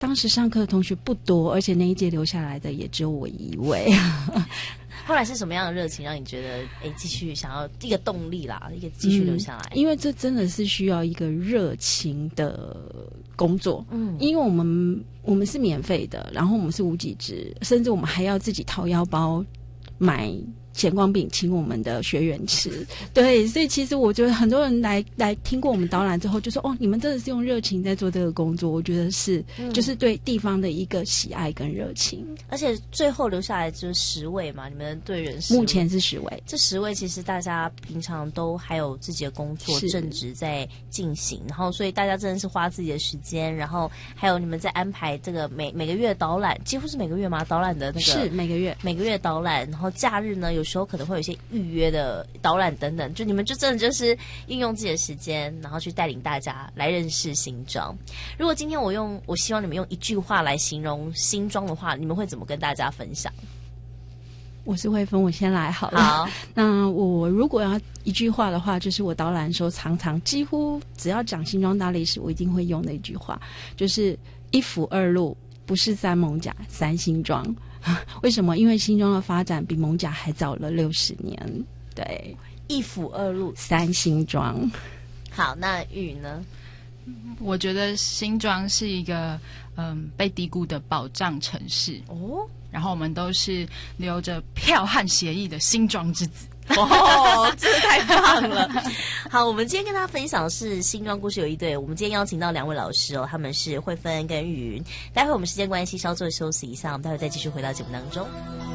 当时上课的同学不多，而且那一届留下来的也只有我一位。 后来是什么样的热情让你觉得继续想要一个动力啦，一个继续留下来？ 因为这真的是需要一个热情的工作。因为我们是免费的，然后我们是无给职，甚至我们还要自己掏腰包买咸光饼请我们的学员吃。对，所以其实我觉得很多人来听过我们导览之后就说，哦，你们真的是用热情在做这个工作。我觉得是就是对地方的一个喜爱跟热情。 而且最后留下来就是10位嘛，你们队员10位， 目前是10位。 这10位其实大家平常都还有自己的工作正职在进行，然后所以大家真的是花自己的时间，然后还有你们在安排这个每个月的导览，几乎是每个月吗？导览的那个是每个月导览，然后假日呢有时候可能会有一些预约的导览等等，就你们就真的就是运用自己的时间，然后去带领大家来认识新庄。如果今天我希望你们用一句话来形容新庄的话，你们会怎么跟大家分享？ 我是慧芬，我先来好了。 好， 那我如果要一句话的话，就是我导览的时候常常几乎只要讲新庄大历史，我一定会用的一句话，就是一府二路，不是三艋舺三新庄。为什么？因为新庄的发展比艋舺还早了60年。对， 一府二路三新庄。 好，那玉呢？ 我觉得新庄是一个被低估的保障城市哦，然后我们都是流着剽悍血液的新庄之子。 哦，真的太棒了！好，我们今天跟大家分享的是新庄故事有一对，我们今天邀请到2位老师哦，他们是慧芬跟玉云。待会我们时间关系稍作休息一下，我们待会再继续回到节目当中。